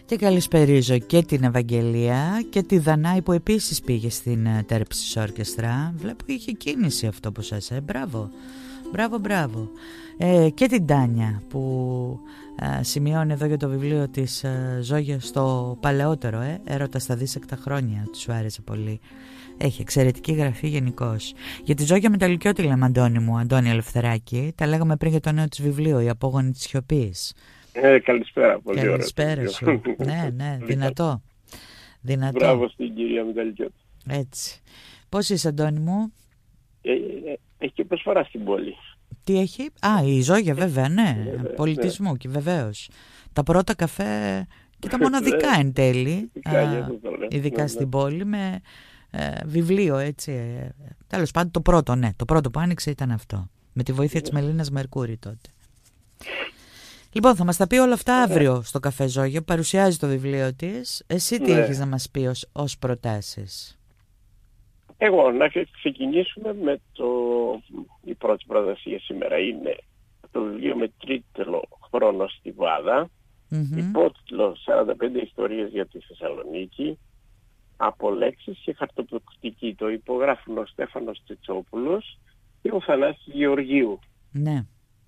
Και καλησπερίζω και την Ευαγγελία και τη Δανάη που επίσης πήγε στην Τέρψης Όρκεστρα. Βλέπω είχε κίνηση αυτό που σας μπράβο. Μπράβο. Και την Τάνια που σημειώνει εδώ για το βιβλίο της Ζόγια στο παλαιότερο, έρωτα στα δίσεκτα χρόνια. Σου άρεσε πολύ. Έχει εξαιρετική γραφή γενικώς. Για τη Ζόγια Μεταλλικιώτη λέμε, Αντώνη μου, Αντώνη Ελευθεράκη. Τα λέγαμε πριν για το νέο της βιβλίο, «Η απόγονη της σιωπής». Καλησπέρα, πολύ ωραία. Καλησπέρα σου. Ναι, δυνατό. Μπράβο στην κυρία Μεταλλικιώτη. Έτσι. Πώς είσαι, Αντώνη μου? Έχει και προσφορά στην πόλη. Τι έχει? Η Ζόγια βέβαια, ναι. Πολιτισμού και βεβαίως. Τα πρώτα καφέ και τα μοναδικά εν τέλει, ειδικά στην πόλη, με βιβλίο, έτσι. Τέλος πάντων το πρώτο που άνοιξε ήταν αυτό. Με τη βοήθεια της Μελίνας Μερκούρη τότε. Λοιπόν, θα μας τα πει όλα αυτά αύριο στο Καφέ Ζόγιο, παρουσιάζει το βιβλίο της. Εσύ τι έχεις να μας πει ως προτάσεις? Εγώ να ξεκινήσουμε με η πρώτη πρόταση για σήμερα είναι το βιβλίο με τίτλο «Χρονοστιβάδα», υπότιτλο 45 ιστορίες για τη Θεσσαλονίκη, από λέξεις και χαρτοπληκτική. Το υπογράφουν ο Στέφανος Τσιτσόπουλος και ο Θανάσης Γεωργίου. Ναι.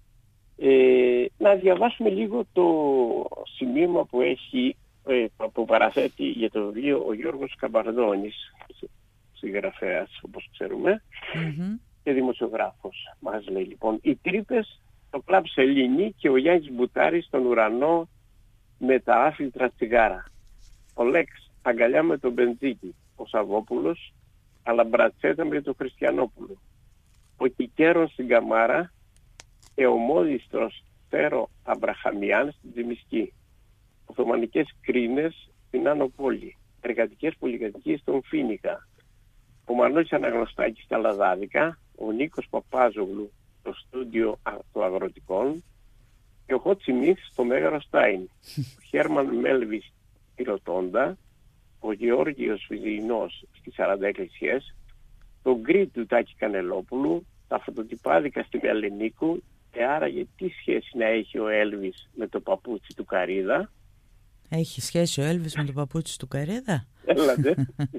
Να διαβάσουμε λίγο το σημείωμα που έχει που παραθέτει για το βιβλίο ο Γιώργος Καμπαρδόνης, συγγραφέας όπως ξέρουμε, και δημοσιογράφος. Μας λέει λοιπόν: οι τρύπες, το κλαμπ Σελήνη και ο Γιάννης Μπουτάρης στον ουρανό με τα άθλητρα τσιγάρα. Ο Λέξ αγκαλιά με τον Μπεντζίκη, ο Σαββόπουλος, αλλά μπρατσέτα με τον Χριστιανόπουλο. Ο Κικέρον στην Καμάρα και ο μόδιστρος Θέρο Αμπραχαμιάν στην Τζιμισκή. Οθωμανικές κρίνες στην Άνω Πόλη. Εργατικές πολυκατοικίες στον Φίνικα. Ο Μανώλης Αναγνωστάκης στα Λαδάδικα. Ο Νίκος Παπάζογλου στο στούντιο των Αγροτικών. Και ο Χότσι στο Μέγαρο Στάιν. Ο Χέρμαν Μέλβις στη Ροτόντα. Ο Γεώργιος Βυζινός στις 40 εκκλησίες. Το γκρι του Τάκη Κανελόπουλου. Τα φωτοτυπάδικα στη Μελενίκου. Και άραγε τι σχέση να έχει ο Έλβης με το παπούτσι του Καρίδα? Έχει σχέση ο Έλβης με το παπούτσι του Καρίδα? Έλατε.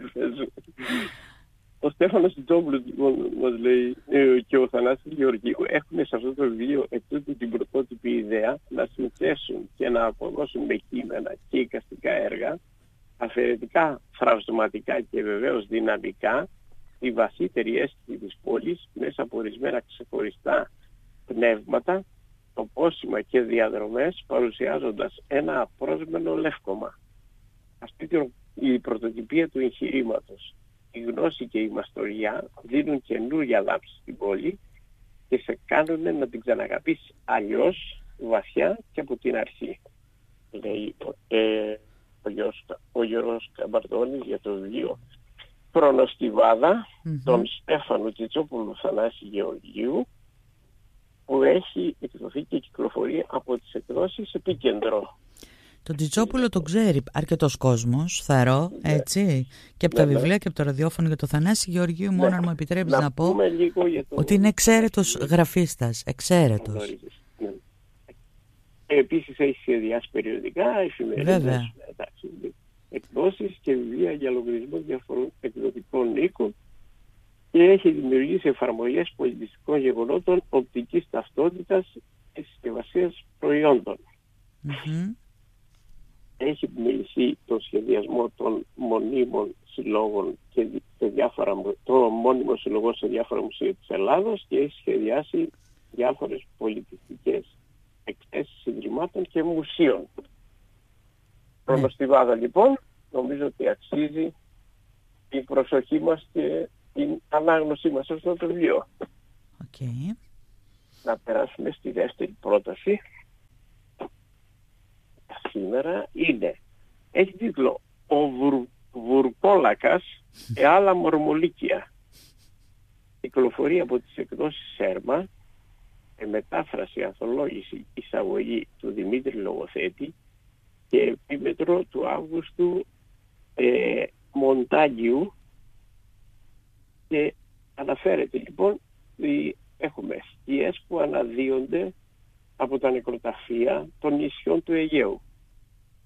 Ο Στέφανος Τσιτσόπουλος μας λέει και ο Θανάσης Γεωργίου έχουν σε αυτό το βιβλίο ετούτη την πρωτότυπη ιδέα να συνθέσουν και να αποδώσουν με κείμενα και εικαστικά έργα, αφαιρετικά, φραυσματικά και βεβαίως δυναμικά, τη βαθύτερη αίσθηση της πόλης μέσα από ορισμένα ξεχωριστά πνεύματα, τοπόσημα και διαδρομές, παρουσιάζοντας ένα απρόσμενο λεύκομα. Αυτή η πρωτοτυπία του εγχειρήματος, η γνώση και η μαστοριά δίνουν καινούργια λάμψη στην πόλη και σε κάνουν να την ξαναγαπείς αλλιώς, βαθιά και από την αρχή. Λέει ο Γιώργος Καμπαρδόνης για το βιβλίο «Χρονοστιβάδα» των Στέφανου Τσιτσόπουλου Θανάση Γεωργίου, που έχει εκδοθεί και κυκλοφορεί από τις εκδόσεις Επίκεντρο. Τον Τσιτσόπουλο τον ξέρει αρκετός κόσμος, θαρώ, έτσι, και από τα βιβλία και από το ραδιόφωνο. Για το Θανάση Γεωργίου, μόνο αν μου επιτρέπεις να πω ότι είναι εξαίρετος γραφίστας, εξαίρετος. Επίσης έχει σχεδιάσει περιοδικά, εφημερίδες, εκδόσεις και βιβλία για λογαριασμό διαφορών εκδοτικών οίκων και έχει δημιουργήσει εφαρμογές πολιτιστικών γεγονότων, οπτικής ταυτότητας και συσκευασίας προϊόντων. Έχει επιμεληθεί τον σχεδιασμό των μονίμων συλλόγων και των μόνιμων συλλογών σε διάφορα μουσεία της Ελλάδος και έχει σχεδιάσει διάφορες πολιτιστικές εκθέσεις ιδρυμάτων και μουσείων. Χρονοστιβάδα λοιπόν, νομίζω ότι αξίζει η προσοχή μας και την ανάγνωσή μας σε αυτό το βιβλίο. Να περάσουμε στη δεύτερη πρόταση. Σήμερα έχει τίτλο «Ο Βουρκόλακας και άλλα μορμολίκια». Κυκλοφορεί από τις εκδόσεις Σέρμα, μετάφραση, ανθολόγηση, εισαγωγή του Δημήτρη Λογοθέτη και επίμετρο του Αύγουστου Μοντάγιου, και αναφέρεται λοιπόν ότι έχουμε σκιές που αναδύονται από τα νεκροταφεία των νησιών του Αιγαίου.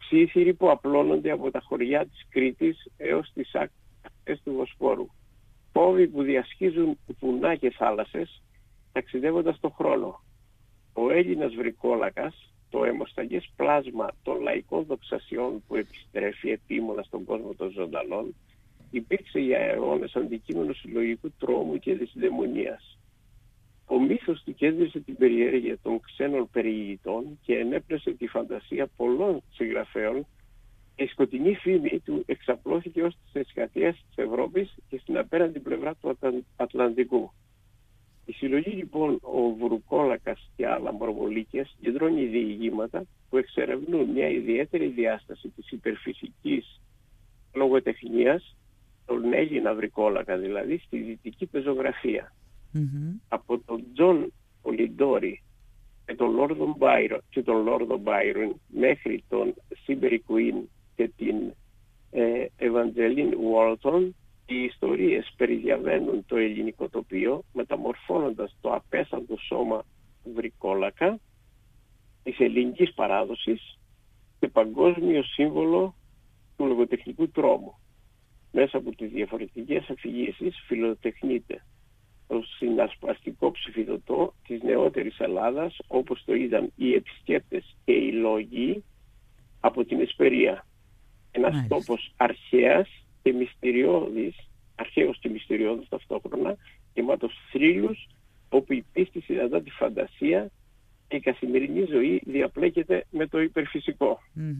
ψήθυροι που απλώνονται από τα χωριά της Κρήτης έως τις ακτές του Βοσπόρου. Φόβοι που διασχίζουν βουνά και θάλασσες, ταξιδεύοντας τον χρόνο. Ο Έλληνας βρικόλακας, το αιμοσταγές πλάσμα των λαϊκών δοξασιών που επιστρέφει επίμονα στον κόσμο των ζωντανών, υπήρξε για αιώνες αντικείμενο συλλογικού τρόμου και δυσδαιμονίας. Ο μύθος του κέντρισε την περιέργεια των ξένων περιηγητών και ενέπνευσε τη φαντασία πολλών συγγραφέων, και η σκοτεινή φήμη του εξαπλώθηκε ως τις εσκατείες της Ευρώπης και στην απέναντι πλευρά του Ατλαντικού. Η συλλογή λοιπόν ο Βρουκόλακας και άλλα μορμολίκια συγκεντρώνει διηγήματα που εξερευνούν μια ιδιαίτερη διάσταση της υπερφυσικής λογοτεχνίας, τον Έλληνα βρικόλακα δηλαδή, στη δυτική πεζογραφία. Από τον Τζον Πολιντόρη και τον Λόρδο Μπάιρον μέχρι τον Σίμπερι Κουίν και την Ευαντζελίν Ουόλτον, οι ιστορίες περιδιαβαίνουν το ελληνικό τοπίο, μεταμορφώνοντας το απέσαντο σώμα του βρικόλακα της ελληνικής παράδοσης και παγκόσμιο σύμβολο του λογοτεχνικού τρόμου. Μέσα από τις διαφορετικές αφηγήσεις φιλοτεχνείται το συνασπαστικό ψηφιδωτό της νεότερης Ελλάδας, όπως το είδαν οι επισκέπτες και οι λόγοι από την Εσπερία. Ένας τόπος αρχαίος και μυστηριώδης ταυτόχρονα, γεμάτος θρύλους, όπου η πίστη συναντά τη φαντασία και η καθημερινή ζωή διαπλέκεται με το υπερφυσικό.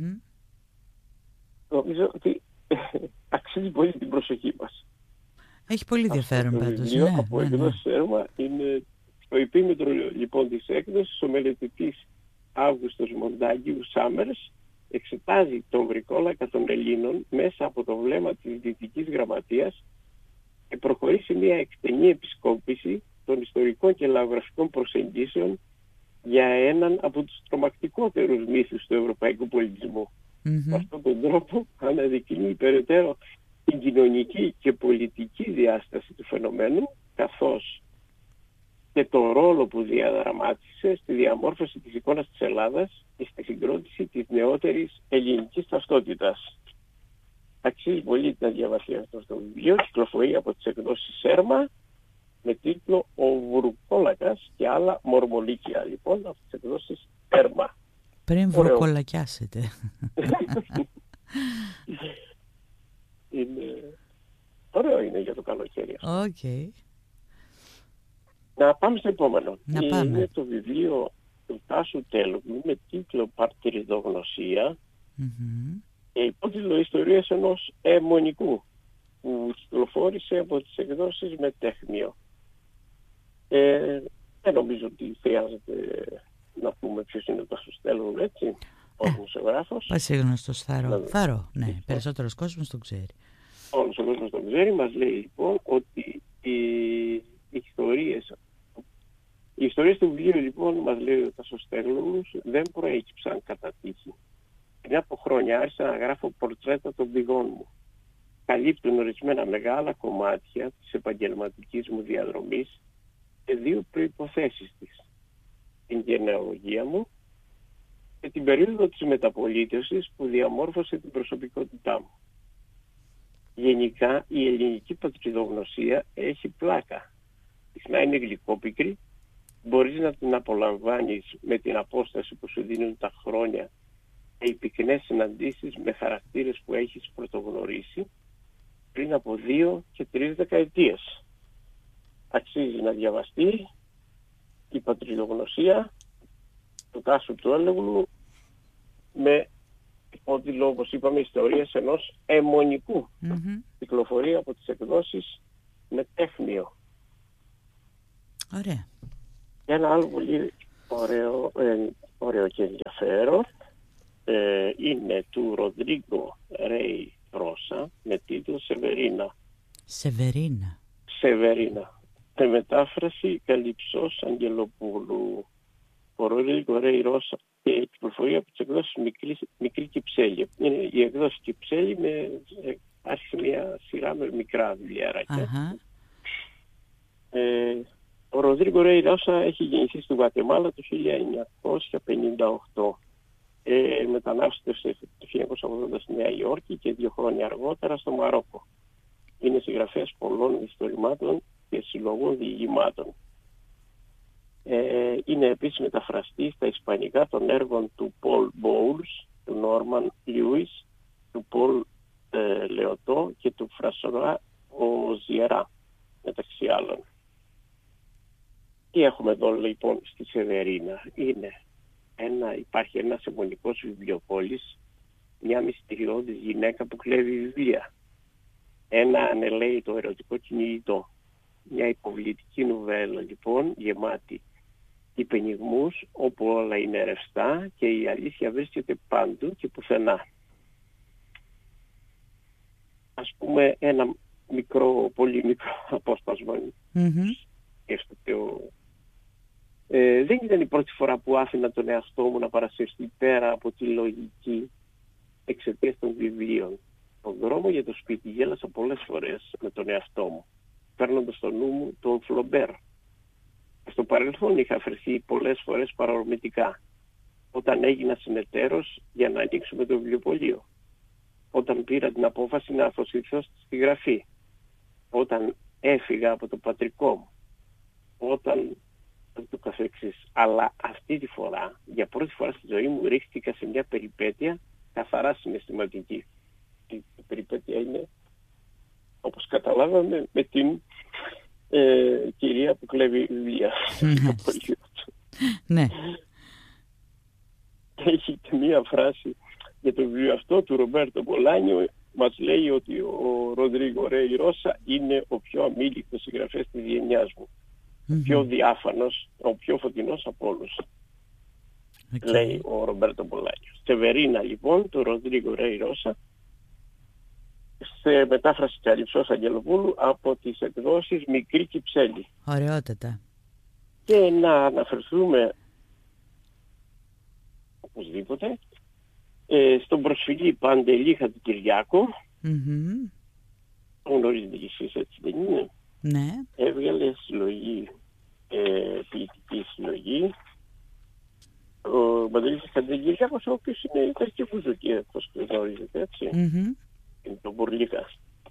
Νομίζω ότι αξίζει πολύ την προσοχή μας. Έχει πολύ ενδιαφέρον πάντως. Από εκδόσεις Έρμα είναι το επίμετρο λοιπόν της έκδοσης. Ο μελετητής Αύγουστος Μοντάγκιου Σάμερς εξετάζει τον βρικόλακα των Ελλήνων μέσα από το βλέμμα της δυτικής γραμματείας και προχωρεί σε μια εκτενή επισκόπηση των ιστορικών και λαογραφικών προσεγγίσεων για έναν από τους τρομακτικότερους μύθους του ευρωπαϊκού πολιτισμού. Με αυτόν τον τρόπο αναδεικνύει περαιτέρω την κοινωνική και πολιτική διάσταση του φαινομένου, καθώς και το ρόλο που διαδραμάτισε στη διαμόρφωση της εικόνας της Ελλάδας και στη συγκρότηση της νεότερης ελληνικής ταυτότητας. Αξίζει πολύ να διαβαστεί αυτό το βιβλίο, κυκλοφορεί από τις εκδόσεις Έρμα με τίτλο «Ο Βρουκόλακας και άλλα μορμολίκια», λοιπόν, από τις εκδόσεις Έρμα. Πριν βρουκολακιάσετε. Ωραίο είναι για το καλοκαίρι. Okay. Να πάμε στο επόμενο. Πάμε. Είναι το βιβλίο του Τάσου Τέλογλου με τίτλο «Παρτυριδογνωσία». Υπότιτλο «Ιστορίες ενός αιμονικού», που κυκλοφόρησε από τις εκδόσεις Μετέχμιο. Δεν νομίζω ότι χρειάζεται να πούμε ποιος είναι ο Τάσος Τέλογλου, έτσι. Ο δημοσιογράφος. Πασίγνωστος Θαρό. Ναι, περισσότερος κόσμος το ξέρει. Όλος ο κόσμος το ξέρει. Μας λέει λοιπόν ότι οι ιστορίες του βιβλίου, λοιπόν, μας λέει ο Τάσος Τέλογλους, δεν προέκυψαν κατά τύχη. Πριν από χρόνια άρχισα να γράφω πορτρέτα των πηγών μου. Καλύπτουν ορισμένα μεγάλα κομμάτια της επαγγελματικής μου διαδρομής και δύο προϋποθέσεις της. Την γενεολογία μου και την περίοδο της μεταπολίτευσης που διαμόρφωσε την προσωπικότητά μου. Γενικά η ελληνική πατριδογνωσία έχει πλάκα. Συχνά είναι γλυκόπικρη, μπορείς να την απολαμβάνεις με την απόσταση που σου δίνουν τα χρόνια και οι πυκνές συναντήσεις με χαρακτήρες που έχεις πρωτογνωρίσει πριν από 2 και 3 δεκαετίες. Αξίζει να διαβαστεί η πατριδογνωσία του Τάσου Τέλογλου με υπότιτλο, όπως είπαμε, ιστορίες ενός αιμονικού. Κυκλοφορεί από τις εκδόσεις Μετέχμιο. Ωραία. Ένα άλλο πολύ ωραίο και ενδιαφέρον είναι του Ροντρίγκο Ρέι Ρώσα με τίτλο Σεβερίνα. Με μετάφραση Καλυψός Αγγελοπούλου. Ο Ροντρίγκο Ρέι Ρώσα και κυκλοφορεί από τις εκδόσεις Μικρή Κυψέλη. Είναι η εκδόση Κυψέλη άρχισε μια σειρά με μικρά βιβλιαράκια. Ο Ροντρίγκο Ρέι Ρώσα έχει γεννηθεί στη Γουατεμάλα το 1958. μετανάστευσε το 1980 στη Νέα Υόρκη και 2 χρόνια αργότερα στο Μαρόκο. Είναι συγγραφέας πολλών ιστορημάτων και συλλογών διηγημάτων. Είναι επίσης μεταφραστής στα ισπανικά των έργων του Πολ Μπόουλς, του Νόρμαν Λιούις, του Πολ Λεωτό και του Φρασορά Οζιερά, μεταξύ άλλων. Τι έχουμε εδώ λοιπόν στη Σεβερίνα? Υπάρχει ένας αιμονικός βιβλιοπόλης, μια μυστηριώδης γυναίκα που κλέβει βιβλία, ένα ανελαίητο ερωτικό κυνηγητό, μια υποβλητική νουβέλα λοιπόν γεμάτη υπενιγμούς όπου όλα είναι ρευστά και η αλήθεια βρίσκεται παντού και πουθενά. Ας πούμε ένα πολύ μικρό απόσπασμα. Δεν ήταν η πρώτη φορά που άφηνα τον εαυτό μου να παρασυρθεί πέρα από τη λογική εξαιτίας των βιβλίων. Στον δρόμο για το σπίτι γέλασα πολλές φορές με τον εαυτό μου, παίρνοντας στο νου μου τον Φλομπέρ. Στο παρελθόν είχα αφαιρθεί πολλές φορές παρορμητικά, όταν έγινα συνεταίρος για να ανοίξουμε το βιβλιοπωλείο, όταν πήρα την απόφαση να αφοσιωθώ στη γραφή, όταν έφυγα από το πατρικό μου, όταν το καθεξής. Αλλά αυτή τη φορά, για πρώτη φορά στη ζωή μου, ρίχτηκα σε μια περιπέτεια καθαρά συναισθηματική. Η περιπέτεια είναι, όπως καταλάβαμε, με την κυρία που κλέβει βιβλία. Ναι. Έχει και μία φράση για το βιβλίο αυτό του Ρομπέρτο Μπολάνιο. Μας λέει ότι ο Ροντρίγκο Ρέι Ρώσα είναι ο πιο αμήλικτος συγγραφέας της γενιάς μου. Ο πιο διάφανος, ο πιο φωτεινός από όλους. Λέει ο Ρομπέρτο Μπολάνιο. Σεβερίνα λοιπόν, του Ροντρίγκο Ρέι Ρώσα, σε μετάφραση της Αλυψός Αγγελοπούλου από τις εκδόσεις Μικρή Κυψέλη. Ωραιότατα. Και να αναφερθούμε οπωσδήποτε στον προσφυλή Παντελή Χατζηκυριάκο. Γνωρίζετε κι εσείς, έτσι δεν είναι? Ναι. Έβγαλε συλλογή, ποιητική συλλογή. Ο Παντελής Χατζηκυριάκος, ο οποίος είναι η αρχική Μπουζούκη, όπως γνωρίζετε, έτσι. Είναι το Μπουρλίκα.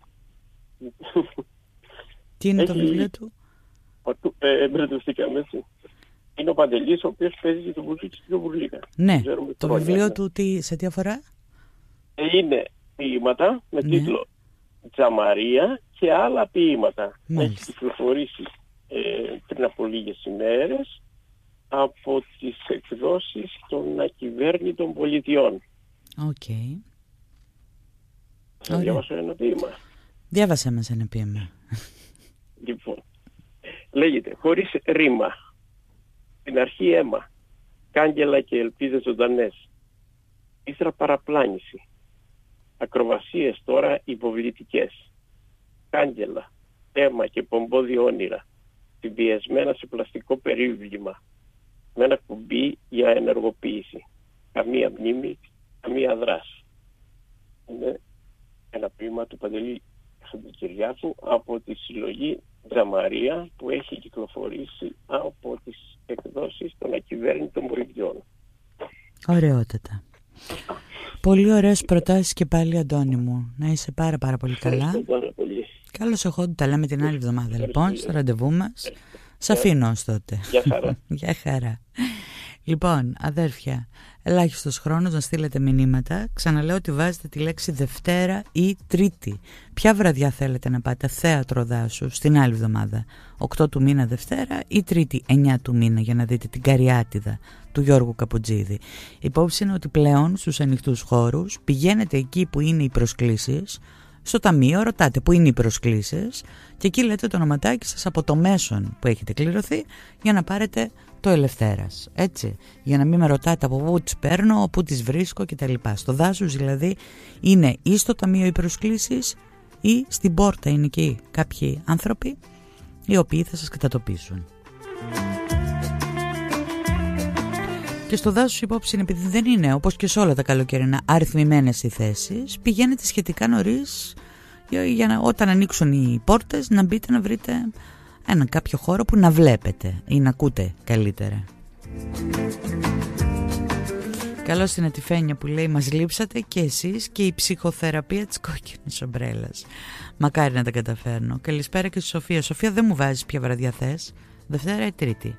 Τι είναι το βιβλίο του? Μπερδευτήκαμε, έτσι. Είναι ο Παντελής, ο οποίος παίζει και το Μπουζούκι και το Μπουρλίκα. Ναι. Το βιβλίο του σε τι αφορά? Είναι ποίηματα με τίτλο Τζαμαρία και άλλα ποίηματα. Έχει κυκλοφορήσει πριν από λίγες ημέρες από τις εκδόσεις των ακυβέρνητων πολιτιών. Okay. Θα διαβάσω ένα ποίημα. Διάβασέ μας ένα ποίημα. Λοιπόν, λέγεται χωρίς ρήμα. Στην αρχή αίμα, κάγκελα και ελπίδες ζωντανές. Ύστερα παραπλάνηση. Ακροβασίες τώρα υποβλητικές. Κάγκελα, αίμα και πομπόδι όνειρα. Συμπιεσμένα σε πλαστικό περίβλημα. Με ένα κουμπί για ενεργοποίηση. Καμία μνήμη, καμία δράση. Είναι ένα ποίημα του Παντελή Χατζηκυριάκου από τη συλλογή Τζαμαρία που έχει κυκλοφορήσει από τις εκδόσεις των ακυβέρνητων πολιτιών. Ωραιότατα. Πολύ ωραίες προτάσεις και πάλι, Αντώνη μου. Να είσαι πάρα πολύ καλά. Πολύ. Καλώς εχόντου, τα λέμε την άλλη εβδομάδα λοιπόν στο ραντεβού μας. Σ' αφήνω ως τότε. Γεια χαρά. Γεια χαρά. Λοιπόν, αδέρφια, ελάχιστος χρόνος να στείλετε μηνύματα. Ξαναλέω ότι βάζετε τη λέξη Δευτέρα ή Τρίτη. Ποια βραδιά θέλετε να πάτε? Θέατρο Δάσου στην άλλη εβδομάδα, 8 του μήνα Δευτέρα, ή Τρίτη 9 του μήνα, για να δείτε την Καριάτιδα του Γιώργου Καπουτζίδη. Υπόψη είναι ότι πλέον στους ανοιχτούς χώρους πηγαίνετε εκεί που είναι οι προσκλήσεις, στο ταμείο ρωτάτε που είναι οι προσκλήσεις και εκεί λέτε το ονοματάκι σας από το μέσον που έχετε κληρωθεί για να πάρετε το Ελευθέρας, έτσι, για να μην με ρωτάτε από πού τις παίρνω, πού τις βρίσκω κτλ. Στο Δάσους δηλαδή είναι ή στο ταμείο οι προσκλήσεις ή στην πόρτα είναι εκεί κάποιοι άνθρωποι οι οποίοι θα σας κατατοπίσουν. Και στο Δάσους υπόψη, επειδή δεν είναι όπως και σε όλα τα καλοκαιρινά αριθμημένες οι θέσεις, πηγαίνετε σχετικά νωρίς για να, όταν ανοίξουν οι πόρτες, να μπείτε να βρείτε έναν κάποιο χώρο που να βλέπετε ή να ακούτε καλύτερα. Καλώς την Ατιφένια που λέει μας λείψατε και εσείς και η ψυχοθεραπεία της κόκκινης ομπρέλας. Μακάρι να τα καταφέρνω. Καλησπέρα και στη Σοφία. Σοφία, δεν μου βάζεις ποια βραδιά θες, Δευτέρα ή Τρίτη?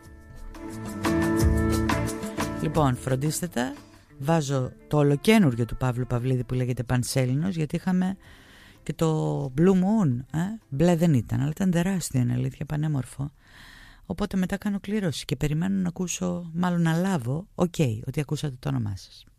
Λοιπόν, φροντίστε τα. Βάζω το ολοκένουργιο του Παύλου Παυλίδη που λέγεται Πανσέλινος, γιατί είχαμε και το Blue Moon. Μπλε δεν ήταν, αλλά ήταν τεράστιο, είναι αλήθεια, πανέμορφο. Οπότε μετά κάνω κλήρωση και περιμένω να ακούσω, μάλλον να λάβω, ότι ακούσατε το όνομά σας.